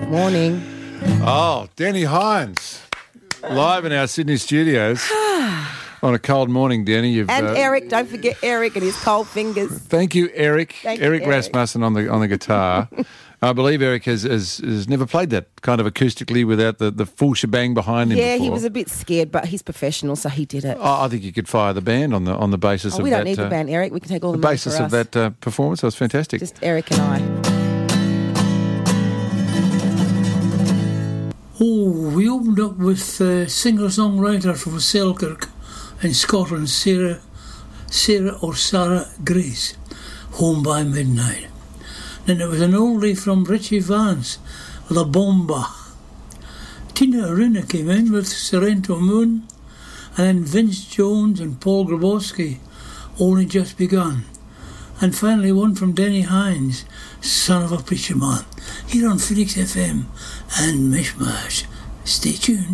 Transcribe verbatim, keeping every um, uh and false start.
Morning. Oh, Danny Hines, live in our Sydney studios on a cold morning, Danny. You've, And uh, Eric, don't forget Eric and his cold fingers. Thank you, Eric. Thank you, Eric Eric. Rasmussen on the on the guitar. I believe Eric has, has has never played that kind of acoustically without the, the full shebang behind him Yeah, before. he was a bit scared, but he's professional, so he did it. Oh, I think you could fire the band on the on the basis Oh, of we don't that. need the uh, band, Eric. We can take all the, the money basis for of us. that uh, performance. That was fantastic. Just Eric and I. Oh, we opened up with uh, singer-songwriter from Selkirk in Scotland, Sarah, Sarah or Sarah Grace, Home by Midnight. Then it was an oldie from Richie Vance, La Bomba. Tina Arena came in with Sorrento Moon, and then Vince Jones and Paul Grabowski, Only Just Begun. And finally one from Denny Hines, Son of a Preacher Man, here on Phoenix F M and Mishmash. Stay tuned.